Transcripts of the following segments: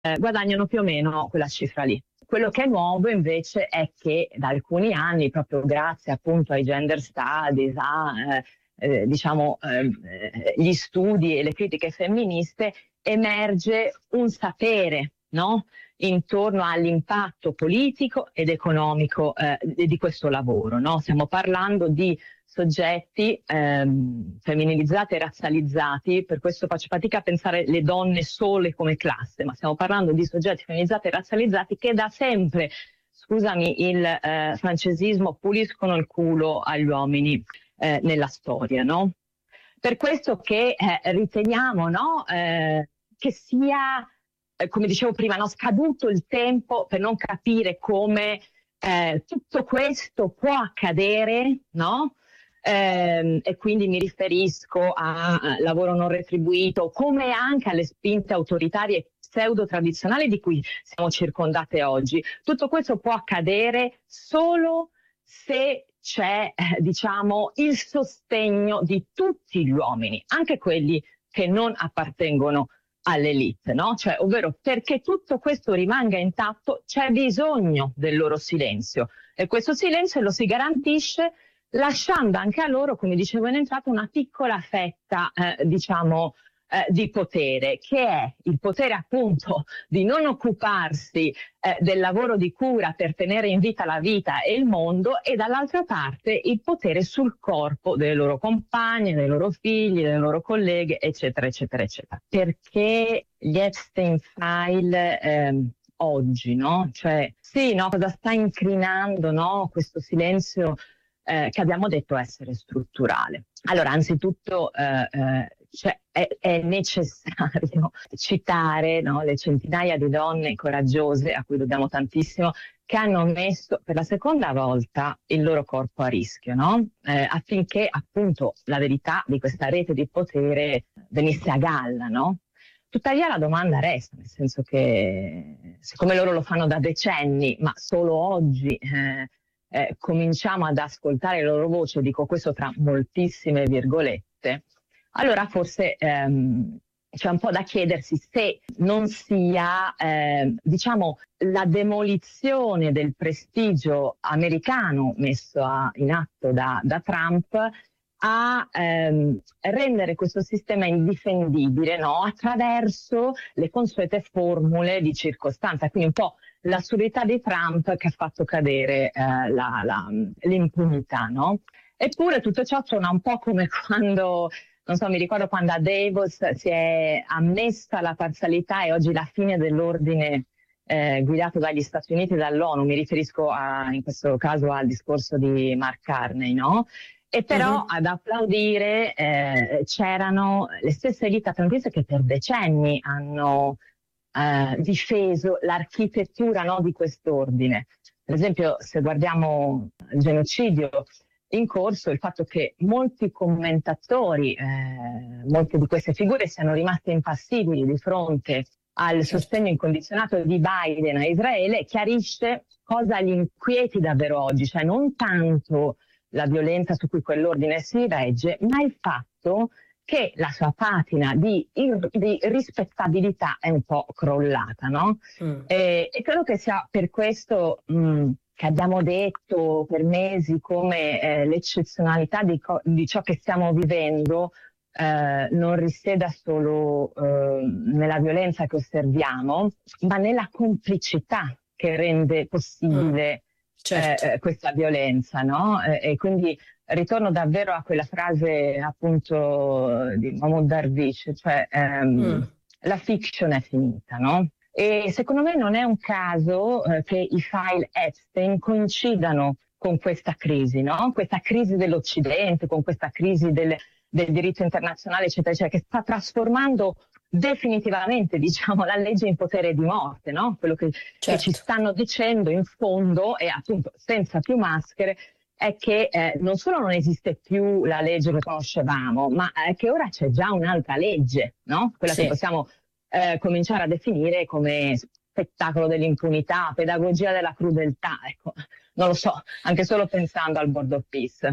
guadagnano più o meno quella cifra lì. Quello che è nuovo invece è che da alcuni anni, proprio grazie appunto ai gender studies, gli studi e le critiche femministe, emerge un sapere, no? Intorno all'impatto politico ed economico di questo lavoro, no? Stiamo parlando di soggetti femminilizzati e razzializzati, per questo faccio fatica a pensare le donne sole come classe, ma stiamo parlando di soggetti femminilizzati e razzializzati che da sempre, scusami il francesismo, puliscono il culo agli uomini nella storia, no? Per questo che riteniamo, no, che sia, come dicevo prima, no, scaduto il tempo per non capire come tutto questo può accadere, no? E quindi mi riferisco a lavoro non retribuito, come anche alle spinte autoritarie pseudo-tradizionali di cui siamo circondate oggi. Tutto questo può accadere solo se c'è, il sostegno di tutti gli uomini, anche quelli che non appartengono all'elite, no? Cioè, ovvero, perché tutto questo rimanga intatto c'è bisogno del loro silenzio, e questo silenzio lo si garantisce lasciando anche a loro, come dicevo in entrata, una piccola fetta, di potere, che è il potere appunto di non occuparsi del lavoro di cura per tenere in vita la vita e il mondo, e dall'altra parte il potere sul corpo delle loro compagne, dei loro figli, delle loro colleghe, eccetera, eccetera, eccetera. Perché gli Epstein File oggi, no? Cioè, sì, no? Cosa sta incrinando, no? Questo silenzio che abbiamo detto essere strutturale. Allora, anzitutto è necessario citare, no, le centinaia di donne coraggiose, a cui dobbiamo tantissimo, che hanno messo per la seconda volta il loro corpo a rischio, no? Affinché appunto la verità di questa rete di potere venisse a galla, no? Tuttavia la domanda resta, nel senso che siccome loro lo fanno da decenni, ma solo oggi cominciamo ad ascoltare le loro voci, dico questo tra moltissime virgolette, allora forse c'è un po' da chiedersi se non sia, la demolizione del prestigio americano messo in atto da Trump a rendere questo sistema indifendibile, no? Attraverso le consuete formule di circostanza, quindi un po' l'assurdità di Trump che ha fatto cadere l'impunità, no? Eppure tutto ciò suona un po' come quando, non so, mi ricordo quando a Davos si è ammessa la parzialità e oggi la fine dell'ordine guidato dagli Stati Uniti e dall'ONU, mi riferisco in questo caso al discorso di Mark Carney, no? E però ad applaudire c'erano le stesse elite atlantiche che per decenni hanno difeso l'architettura, no, di quest'ordine. Per esempio, se guardiamo il genocidio in corso, il fatto che molti commentatori, molte di queste figure siano rimaste impassibili di fronte al sostegno incondizionato di Biden a Israele, chiarisce cosa gli inquieti davvero oggi, cioè non tanto la violenza su cui quell'ordine si regge, ma il fatto che la sua patina di rispettabilità è un po' crollata, no? E credo che sia per questo che abbiamo detto per mesi come l'eccezionalità di ciò che stiamo vivendo non risieda solo nella violenza che osserviamo, ma nella complicità che rende possibile questa violenza, no? E quindi ritorno davvero a quella frase appunto di Mahmoud Darwish, cioè la fiction è finita, no? E secondo me non è un caso che i file Epstein coincidano con questa crisi, no? Questa crisi dell'Occidente, con questa crisi del diritto internazionale, eccetera, eccetera, che sta trasformando definitivamente, diciamo, la legge in potere di morte, no? Quello che ci stanno dicendo in fondo, e appunto senza più maschere, è che non solo non esiste più la legge che conoscevamo, ma che ora c'è già un'altra legge, no? Quella che possiamo cominciare a definire come spettacolo dell'impunità, pedagogia della crudeltà, ecco, non lo so, anche solo pensando al Board of Peace.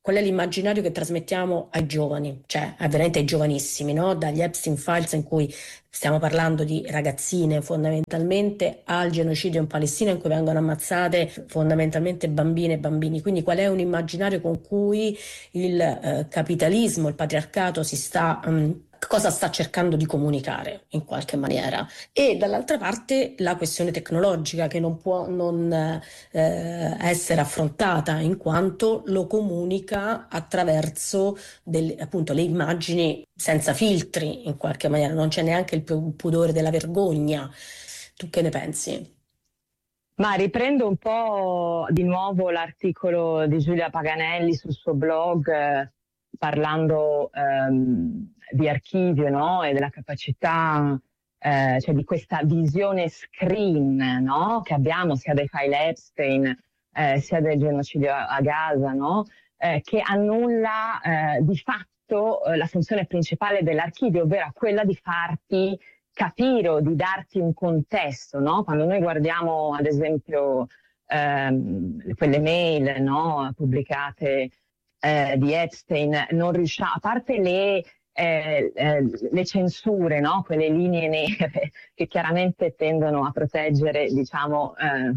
qual è l'immaginario che trasmettiamo ai giovani, cioè veramente ai giovanissimi, no? Dagli Epstein Files, in cui stiamo parlando di ragazzine fondamentalmente, al genocidio in Palestina, in cui vengono ammazzate fondamentalmente bambine e bambini. Quindi qual è un immaginario con cui il capitalismo, il patriarcato cosa sta cercando di comunicare in qualche maniera? E dall'altra parte la questione tecnologica, che non può non essere affrontata, in quanto lo comunica attraverso appunto le immagini senza filtri, in qualche maniera non c'è neanche il pudore della vergogna. Tu che ne pensi? Ma riprendo un po' di nuovo l'articolo di Giulia Paganelli sul suo blog, parlando di archivio, no? E della capacità, cioè di questa visione screen, no? Che abbiamo sia dei file Epstein, sia del genocidio a Gaza, no? Che annulla di fatto la funzione principale dell'archivio, ovvero quella di farti capire o di darti un contesto, no? Quando noi guardiamo, ad esempio, quelle mail, no? Pubblicate di Epstein, non riusciamo, a parte le censure, no? Quelle linee nere che chiaramente tendono a proteggere, diciamo,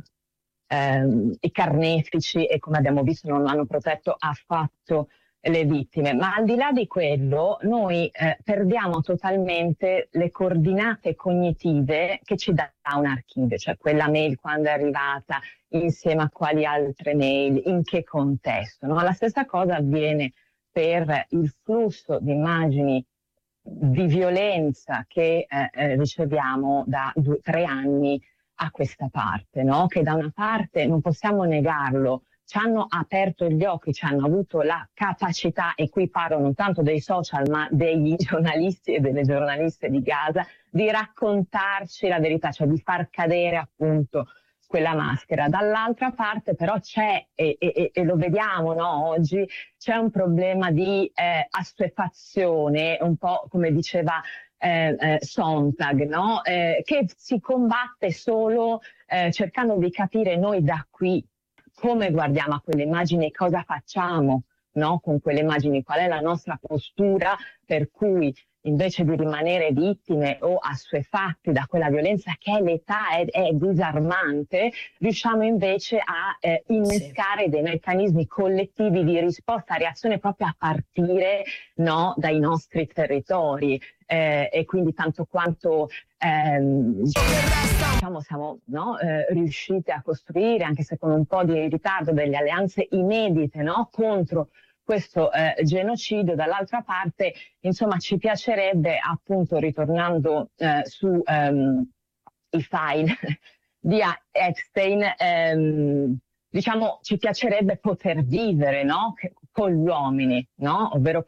i carnefici, e come abbiamo visto non hanno protetto affatto le vittime, ma al di là di quello noi perdiamo totalmente le coordinate cognitive che ci dà un archivio, cioè quella mail quando è arrivata, insieme a quali altre mail, in che contesto, no? La stessa cosa avviene per il flusso di immagini di violenza che riceviamo da 3 anni a questa parte, no? Che da una parte non possiamo negarlo, ci hanno aperto gli occhi, ci hanno avuto la capacità, e qui parlo non tanto dei social ma degli giornalisti e delle giornaliste di Gaza, di raccontarci la verità, cioè di far cadere appunto quella maschera. Dall'altra parte però c'è, e lo vediamo, no, oggi, c'è un problema di assuefazione, un po' come diceva Sontag, no? Che si combatte solo cercando di capire noi da qui come guardiamo a quelle immagini e cosa facciamo, no? Con quelle immagini, qual è la nostra postura, per cui invece di rimanere vittime o assuefatti da quella violenza che è l'età, è disarmante, riusciamo invece a innescare dei meccanismi collettivi di risposta, reazione proprio a partire, no, dai nostri territori. E quindi tanto quanto diciamo siamo, no, riusciti a costruire, anche se con un po' di ritardo, delle alleanze inedite, no, contro questo genocidio. Dall'altra parte, insomma, ci piacerebbe, appunto, ritornando su i file di Epstein, diciamo, ci piacerebbe poter vivere, no, con gli uomini, no, ovvero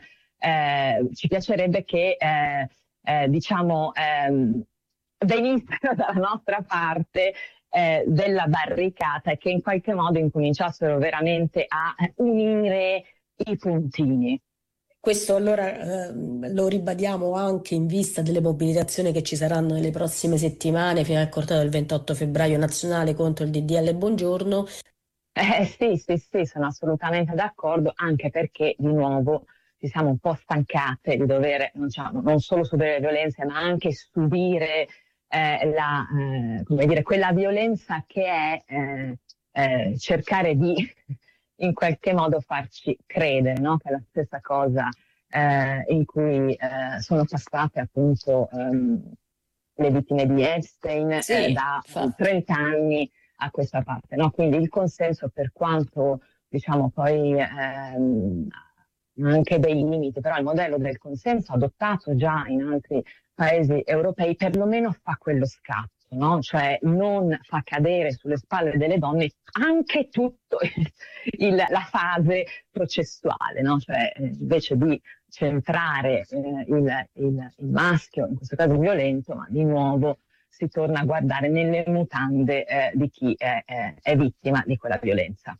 ci piacerebbe che diciamo venissero dalla nostra parte della barricata, e che in qualche modo incominciassero veramente a unire i puntini. Questo allora lo ribadiamo anche in vista delle mobilitazioni che ci saranno nelle prossime settimane fino al corteo del 28 febbraio nazionale contro il DDL Buongiorno. Sì, sono assolutamente d'accordo, anche perché di nuovo ci siamo un po' stancate di dover, diciamo, non solo subire le violenze, ma anche subire come dire, quella violenza che è cercare di in qualche modo farci credere, no? Che è la stessa cosa in cui sono passate appunto le vittime di Epstein da 30 anni a questa parte, no? Quindi il consenso, per quanto diciamo poi anche dei limiti, però il modello del consenso adottato già in altri paesi europei perlomeno fa quello scatto, no? Cioè non fa cadere sulle spalle delle donne anche tutto la fase processuale, no? Cioè invece di centrare il maschio, in questo caso violento, ma di nuovo si torna a guardare nelle mutande di chi è vittima di quella violenza.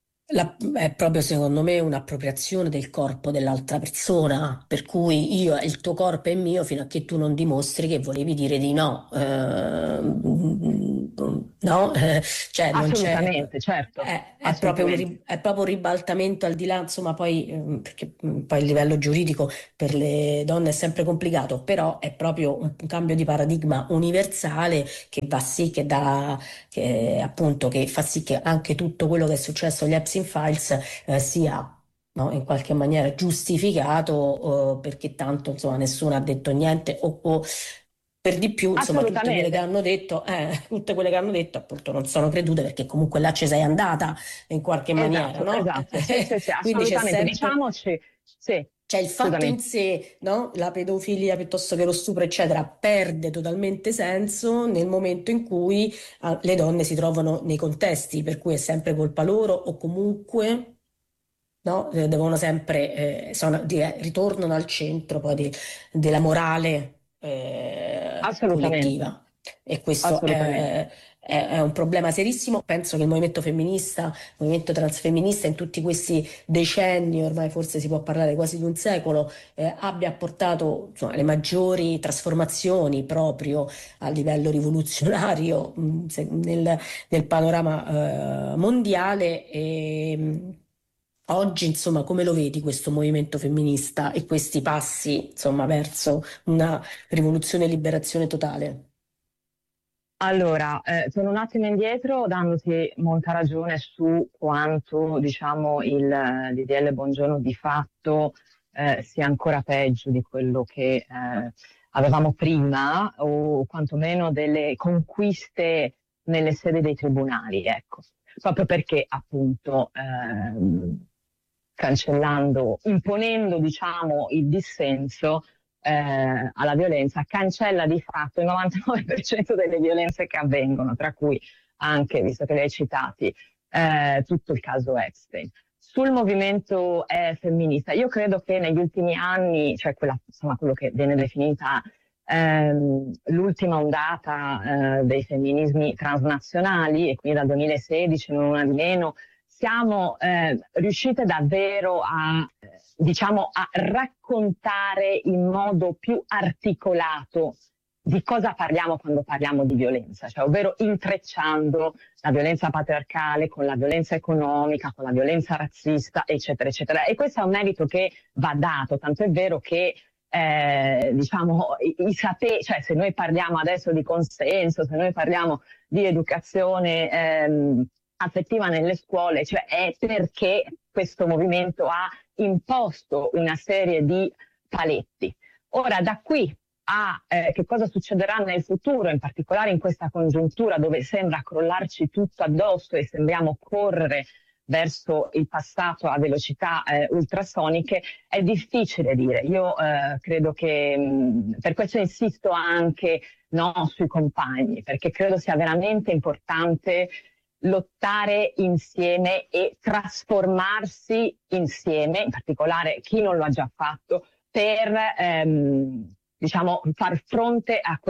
È proprio secondo me un'appropriazione del corpo dell'altra persona, per cui il tuo corpo è mio fino a che tu non dimostri che volevi dire di no. no? Cioè non c'è, Assolutamente, certo, è proprio assolutamente. è proprio un ribaltamento al di là, insomma, poi perché poi il livello giuridico per le donne è sempre complicato, però è proprio un cambio di paradigma universale che va sì che dà, che, appunto, che fa sì che anche tutto quello che è successo agli Epstein Files sia, no, in qualche maniera giustificato, perché tanto insomma nessuno ha detto niente o per di più insomma Assolutamente. tutte quelle che hanno detto appunto non sono credute perché comunque là ci sei andata in qualche maniera, Esatto, no? esatto, sì, sì, sì, Quindi c'è assolutamente. sempre, Diciamoci, sì, cioè il fatto in scusami. sé, no? La pedofilia piuttosto che lo stupro, eccetera, perde totalmente senso nel momento in cui le donne si trovano nei contesti, per cui è sempre colpa loro o comunque, no? Devono sempre, ritornano al centro poi della morale Assolutamente, collettiva. E questo assolutamente. è un problema serissimo. Penso che il movimento femminista, il movimento transfemminista in tutti questi decenni, ormai forse si può parlare quasi di un secolo, abbia portato insomma, le maggiori trasformazioni proprio a livello rivoluzionario nel panorama mondiale. E oggi, insomma, come lo vedi questo movimento femminista e questi passi, insomma, verso una rivoluzione e liberazione totale? Allora, sono un attimo indietro dandoti molta ragione su quanto, diciamo, il DDL Buongiorno di fatto sia ancora peggio di quello che avevamo prima, o quantomeno delle conquiste nelle sedi dei tribunali, ecco. Proprio perché, appunto, cancellando, imponendo, diciamo, il dissenso alla violenza, cancella di fatto il 99% delle violenze che avvengono, tra cui anche, visto che li hai citati, tutto il caso Epstein. Sul movimento femminista, io credo che negli ultimi anni, cioè insomma, quello che viene definita l'ultima ondata dei femminismi transnazionali, e quindi dal 2016, non una di meno, siamo riuscite davvero diciamo, a raccontare in modo più articolato di cosa parliamo quando parliamo di violenza, cioè ovvero intrecciando la violenza patriarcale con la violenza economica, con la violenza razzista, eccetera, eccetera. E questo è un merito che va dato, tanto è vero che diciamo, cioè se noi parliamo adesso di consenso, se noi parliamo di educazione affettiva nelle scuole, cioè è perché questo movimento ha imposto una serie di paletti. Ora, da qui a che cosa succederà nel futuro, in particolare in questa congiuntura dove sembra crollarci tutto addosso e sembriamo correre verso il passato a velocità ultrasoniche, è difficile dire. Io credo che per questo insisto anche, no, sui compagni, perché credo sia veramente importante lottare insieme e trasformarsi insieme, in particolare chi non lo ha già fatto, per diciamo, far fronte a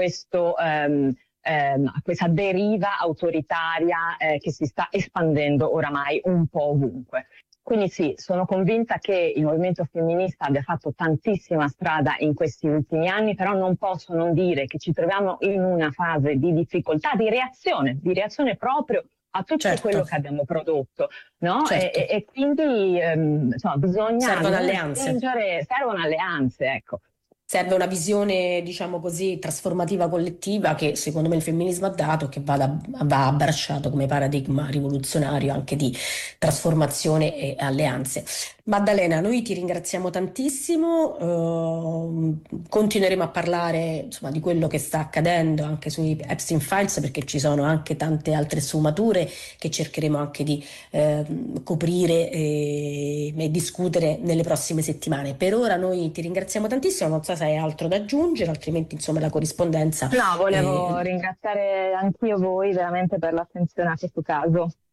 a questa deriva autoritaria che si sta espandendo oramai un po' ovunque. Quindi sì, sono convinta che il movimento femminista abbia fatto tantissima strada in questi ultimi anni, però non posso non dire che ci troviamo in una fase di difficoltà, di reazione proprio a tutto quello Certo, che abbiamo prodotto, no? certo. E quindi insomma, bisogna Servono alleanze. spingere, servono alleanze, ecco. Serve una visione, diciamo così, trasformativa collettiva che secondo me il femminismo ha dato, che va abbracciato come paradigma rivoluzionario anche di trasformazione e alleanze. Maddalena, noi ti ringraziamo tantissimo, continueremo a parlare insomma, di quello che sta accadendo anche sui Epstein Files perché ci sono anche tante altre sfumature che cercheremo anche di coprire e discutere nelle prossime settimane. Per ora noi ti ringraziamo tantissimo, non so se hai altro da aggiungere, altrimenti insomma la corrispondenza. No, volevo ringraziare anch'io voi veramente per l'attenzione a questo caso.